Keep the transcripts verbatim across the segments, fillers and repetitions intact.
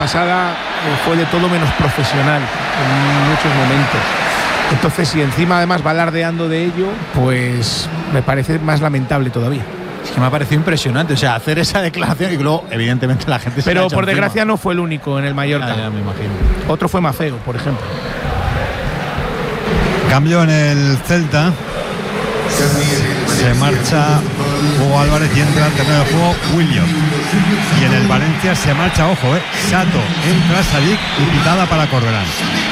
pasada fue de todo menos profesional en muchos momentos. Entonces, si encima además va alardeando de ello, pues me parece más lamentable todavía. Es que me ha parecido impresionante, o sea, hacer esa declaración y luego, evidentemente, la gente se Pero la echa por encima. desgracia no fue el único en el Mallorca. Ya, ya me imagino. Otro fue Mafeo, por ejemplo. Cambio en el Celta. Se marcha Hugo Álvarez y entra al terreno de juego William. Y en el Valencia se marcha, ojo, eh, Sato, entra Sadik y pitada para Corberán.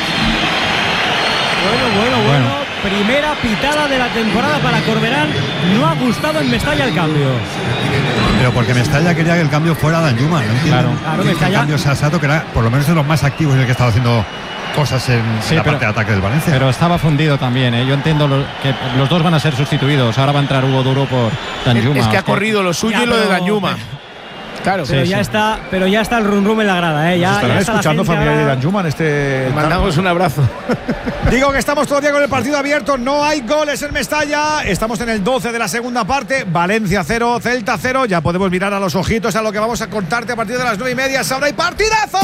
Bueno, bueno, bueno, bueno. Primera pitada de la temporada para Corberán. No ha gustado en Mestalla el cambio. Pero porque Mestalla quería que el cambio fuera Danjuma. No entiendo. Claro, claro, que Mestalla. el cambio sea Sato, que era por lo menos de los más activos y el que estaba haciendo cosas en, sí, en la pero, parte de ataque del Valencia. Pero estaba fundido también, ¿eh? Yo entiendo lo, que los dos van a ser sustituidos. Ahora va a entrar Hugo Duro por Danjuma. Es que ha corrido lo suyo ya, y lo de pero, Danjuma. Claro, pero sí, ya sí. está, pero ya está el rum rum en la grada, ¿eh? Ya, estarán ya está escuchando familiares de ahora... Danjuma en este. Le mandamos un abrazo. Digo que estamos todavía con el partido abierto. No hay goles en Mestalla. Estamos en el doce de la segunda parte. Valencia cero, Celta cero. Ya podemos mirar a los ojitos a lo que vamos a contarte a partir de las nueve y media. Ahora hay partidazo.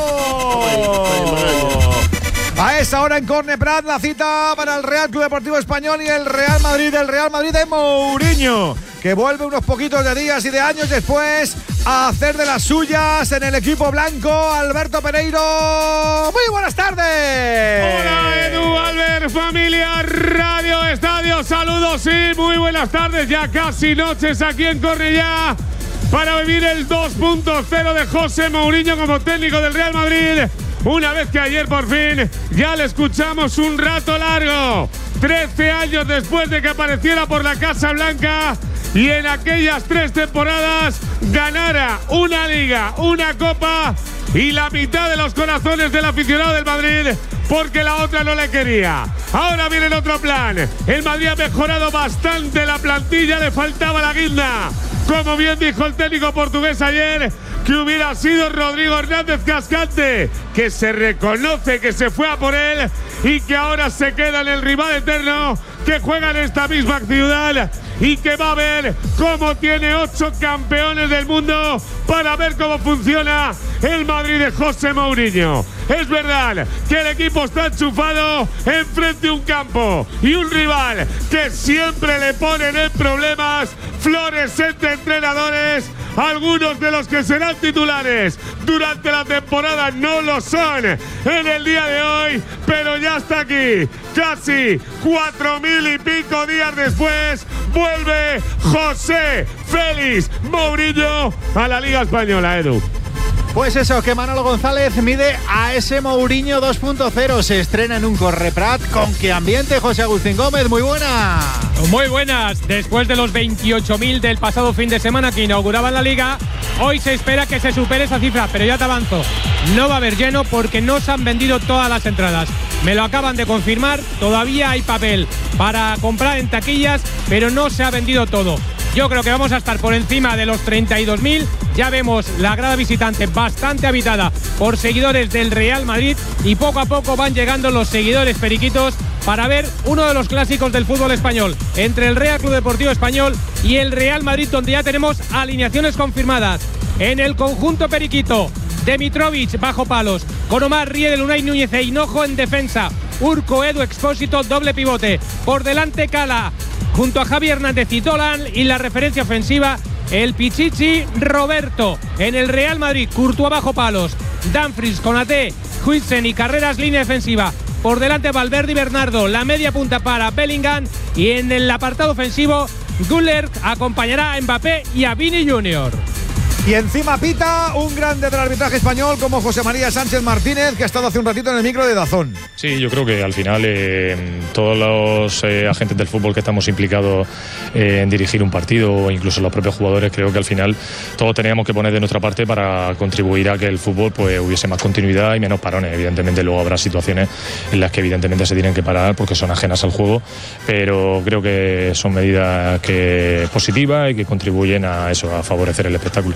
A esa hora en Corne Prat, la cita para el Real Club Deportivo Español y el Real Madrid, el Real Madrid de Mourinho, que vuelve unos poquitos de días y de años después a hacer de las suyas en el equipo blanco. Alberto Pereiro, muy buenas tardes. Hola Edu, Albert, familia, Radio Estadio, saludos y muy buenas tardes, ya casi noches aquí en Cornellá para vivir el dos punto cero de José Mourinho como técnico del Real Madrid. Una vez que ayer por fin ya le escuchamos un rato largo, trece años después de que apareciera por la Casa Blanca y en aquellas tres temporadas ganara una liga, una copa y la mitad de los corazones del aficionado del Madrid, porque la otra no le quería. Ahora viene el otro plan. El Madrid ha mejorado bastante la plantilla, le faltaba la guinda. Como bien dijo el técnico portugués ayer, que hubiera sido Rodrigo Hernández Cascante, que se reconoce que se fue a por él y que ahora se queda en el rival eterno, que juega en esta misma ciudad y que va a ver cómo tiene ocho campeones del mundo para ver cómo funciona el Madrid de José Mourinho. Es verdad que el equipo está enchufado enfrente de un campo y un rival que siempre le ponen en problemas, flores entre entrenadores. Algunos de los que serán titulares durante la temporada no lo son en el día de hoy, pero ya está aquí. Casi cuatro mil y pico días después, vuelve José Félix Mourinho a la Liga Española, Edu. Pues eso, que Manolo González mide a ese Mourinho dos punto cero. Se estrena en un Correprat. ¿Con qué ambiente, José Agustín Gómez? Muy buena. Muy buenas. Después de los veintiocho mil del pasado fin de semana que inauguraban la Liga, hoy se espera que se supere esa cifra, pero ya te avanzo, no va a haber lleno porque no se han vendido todas las entradas. Me lo acaban de confirmar, todavía hay papel para comprar en taquillas, pero no se ha vendido todo. Yo creo que vamos a estar por encima de los treinta y dos mil. Ya vemos la grada visitante bastante habitada por seguidores del Real Madrid y poco a poco van llegando los seguidores periquitos para ver uno de los clásicos del fútbol español entre el Real Club Deportivo Español y el Real Madrid, donde ya tenemos alineaciones confirmadas. En el conjunto periquito, Demitrovic bajo palos, con Omar Riedel, Unai Núñez e Hinojo en defensa, Urco, Edu, Expósito, doble pivote, por delante Cala junto a Javi Hernández y Dolan, y la referencia ofensiva el Pichichi Roberto. En el Real Madrid, Courtois bajo palos, Dumfries, Konaté, Huijsen y Carreras, línea defensiva. Por delante Valverde y Bernardo, la media punta para Bellingham, y en el apartado ofensivo Güler acompañará a Mbappé y a Vini junior Y encima pita un grande del arbitraje español como José María Sánchez Martínez, que ha estado hace un ratito en el micro de Dazón. Sí, yo creo que al final eh, todos los eh, agentes del fútbol que estamos implicados eh, en dirigir un partido, o incluso los propios jugadores, creo que al final todos teníamos que poner de nuestra parte para contribuir a que el fútbol pues hubiese más continuidad y menos parones. Evidentemente luego habrá situaciones en las que evidentemente se tienen que parar porque son ajenas al juego, pero creo que son medidas que positivas y que contribuyen a eso, a favorecer el espectáculo.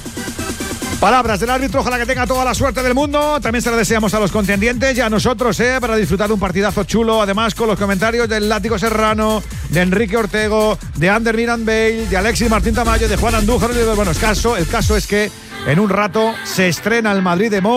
Palabras del árbitro, ojalá que tenga toda la suerte del mundo. También se lo deseamos a los contendientes y a nosotros, ¿eh? Para disfrutar de un partidazo chulo. Además, con los comentarios del Látigo Serrano, de Enrique Ortego, de Ander Miran Bale, de Alexis Martín Tamayo, de Juan Andújar. Bueno, el caso, el caso es que En un rato se estrena el Madrid de Mou.